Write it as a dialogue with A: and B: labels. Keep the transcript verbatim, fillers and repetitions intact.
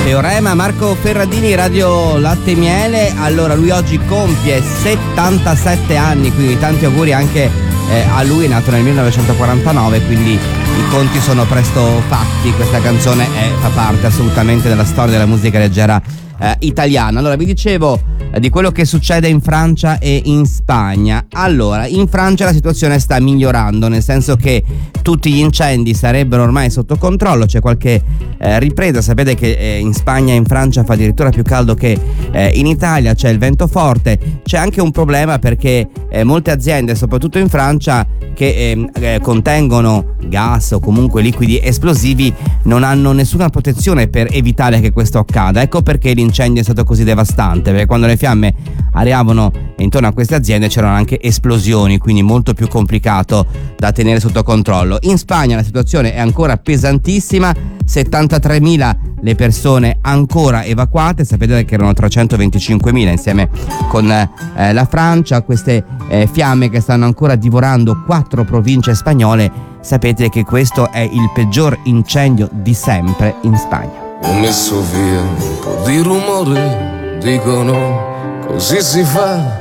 A: Teorema, Marco Ferradini, Radio Latte e Miele. Allora, lui oggi compie settantasette anni, quindi tanti auguri anche eh, a lui, è nato nel millenovecentoquarantanove, quindi i conti sono presto fatti. Questa canzone è, fa parte assolutamente della storia della musica leggera eh, italiana. Allora, vi dicevo eh, di quello che succede in Francia e in Spagna. Allora, in Francia la situazione sta migliorando, nel senso che tutti gli incendi sarebbero ormai sotto controllo, c'è qualche eh, ripresa. Sapete che eh, in Spagna e in Francia fa addirittura più caldo che eh, in Italia, c'è il vento forte. C'è anche un problema perché eh, molte aziende, soprattutto in Francia, che eh, eh, contengono gas o comunque liquidi esplosivi, non hanno nessuna protezione per evitare che questo accada. Ecco perché l'incendio è stato così devastante, perché quando le fiamme arrivavano intorno a queste aziende c'erano anche esplosioni, quindi molto più complicato da tenere sotto controllo. In Spagna la situazione è ancora pesantissima, settantatremila le persone ancora evacuate. Sapete che erano trecentoventicinquemila insieme con eh, la Francia. Queste eh, fiamme che stanno ancora divorando quattro province spagnole. Sapete che questo è il peggior incendio di sempre in Spagna.
B: Ho messo via un po' di rumore, dicono così si fa.